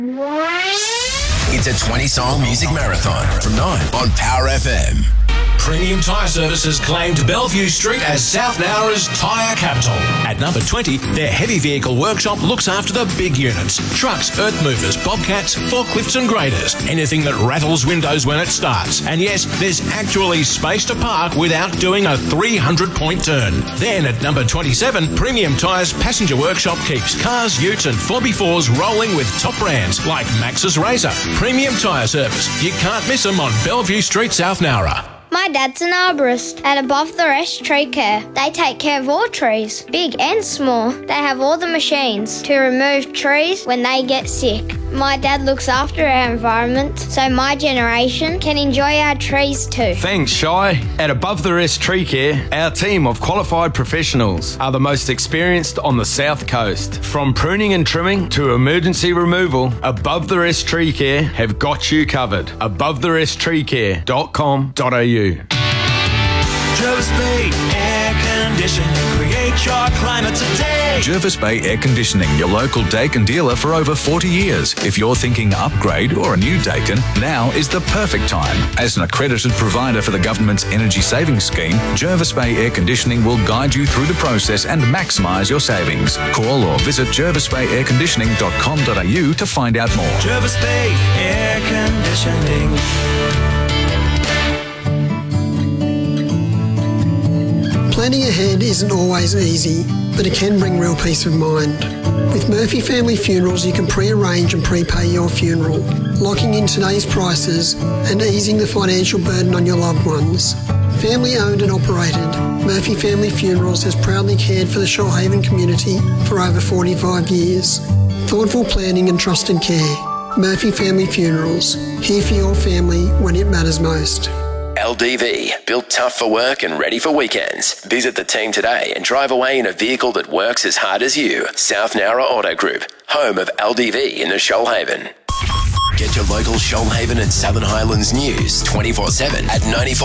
It's a 20-song music marathon from 9 on Power FM. Premium Tyre Services claimed Bellevue Street as South Nowra's tyre capital. At number 20, their heavy vehicle workshop looks after the big units. Trucks, earth movers, bobcats, forklifts and graders. Anything that rattles windows when it starts. And yes, there's actually space to park without doing a 300-point turn. Then at number 27, Premium Tyres Passenger Workshop keeps cars, utes and 4x4s rolling with top brands like Maxxis Razor. Premium Tyre Service. You can't miss them on Bellevue Street, South Nowra. My dad's an arborist at Above the Rest Tree Care. They take care of all trees, big and small. They have all the machines to remove trees when they get sick. My dad looks after our environment so my generation can enjoy our trees too. Thanks, Shai. At Above the Rest Tree Care, our team of qualified professionals are the most experienced on the South Coast. From pruning and trimming to emergency removal, Above the Rest Tree Care have got you covered. AboveTheRestTreeCare.com.au. Jervis Bay Air Conditioning. Create your climate today. Jervis Bay Air Conditioning, your local Daikin dealer for over 40 years. If you're thinking upgrade or a new Daikin, now is the perfect time. As an accredited provider for the government's energy savings scheme, Jervis Bay Air Conditioning will guide you through the process and maximise your savings. Call or visit jervisbayairconditioning.com.au to find out more. Jervis Bay Air Conditioning. Planning ahead isn't always easy, but it can bring real peace of mind. With Murphy Family Funerals, you can pre-arrange and prepay your funeral, locking in today's prices and easing the financial burden on your loved ones. Family owned and operated, Murphy Family Funerals has proudly cared for the Shoalhaven community for over 45 years. Thoughtful planning and trusted care. Murphy Family Funerals, here for your family when it matters most. LDV, built tough for work and ready for weekends. Visit the team today and drive away in a vehicle that works as hard as you. South Nowra Auto Group, home of LDV in the Shoalhaven. Get your local Shoalhaven and Southern Highlands news 24/7 at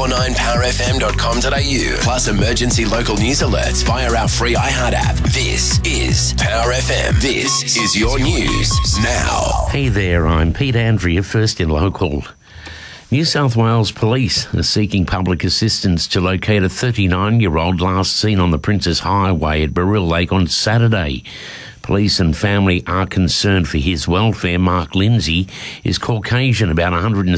949powerfm.com.au. Plus emergency local news alerts via our free iHeart app. This is Power FM. This is your news now. Hey there, I'm Pete Andrea, first in local. New South Wales Police are seeking public assistance to locate a 39-year-old last seen on the Princess Highway at Baril Lake on Saturday. Police and family are concerned for his welfare. Mark Lindsay is Caucasian, about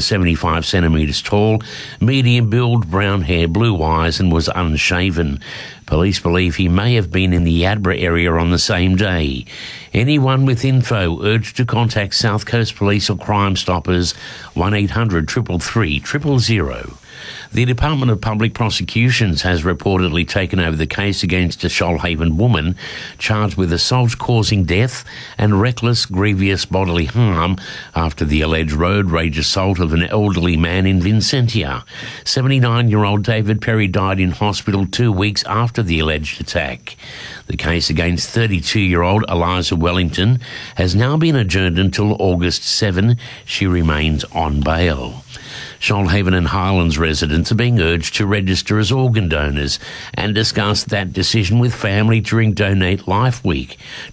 175 centimetres tall, medium build, brown hair, blue eyes, and was unshaven. Police believe he may have been in the Yadbra area on the same day. Anyone with info urged to contact South Coast Police or Crime Stoppers, 1800 333 000. The Department of Public Prosecutions has reportedly taken over the case against a Shoalhaven woman charged with assault causing death and reckless grievous bodily harm after the alleged road rage assault of an elderly man in Vincentia. 79-year-old David Perry died in hospital 2 weeks after the alleged attack. The case against 32-year-old Eliza Wellington has now been adjourned until August 7. She remains on bail. Shoalhaven and Highlands residents are being urged to register as organ donors and discuss that decision with family during Donate Life Week.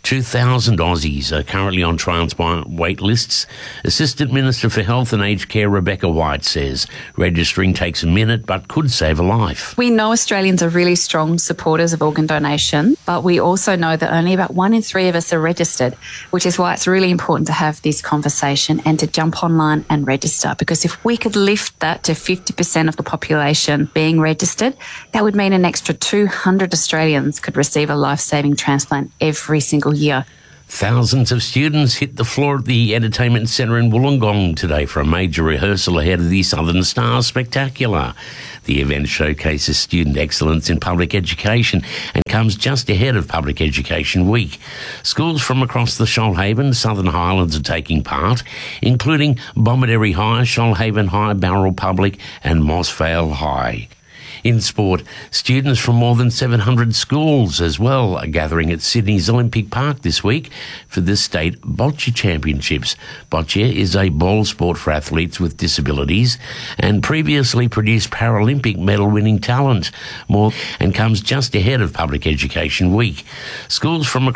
2,000 Aussies are currently on transplant wait lists. Assistant Minister for Health and Aged Care Rebecca White says registering takes a minute but could save a life. We know Australians are really strong supporters of organ donation, but we also know that only about 1 in 3 of us are registered, which is why it's really important to have this conversation and to jump online and register, because if we could lift that to 50% of the population being registered, that would mean an extra 200 Australians could receive a life-saving transplant every single year. Thousands of students hit the floor at the Entertainment Centre in Wollongong today for a major rehearsal ahead of the Southern Stars Spectacular. The event showcases student excellence in public education and comes just ahead of Public Education Week. Schools from across the Shoalhaven, Southern Highlands are taking part, including Bomaderry High, Shoalhaven High, Bowral Public and Mossvale High. In sport, students from more than 700 schools as well are gathering at Sydney's Olympic Park this week for the State Bocce Championships. Bocce is a ball sport for athletes with disabilities and previously produced Paralympic medal-winning talent and comes just ahead of Public Education Week. Schools from